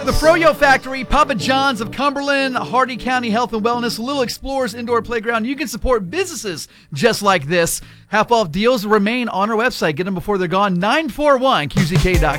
The Froyo Factory, Papa John's of Cumberland, Hardy County Health and Wellness, Little Explorers Indoor Playground. You can support businesses just like this. Half-off deals remain on our website. Get them before they're gone. 941QZK.com.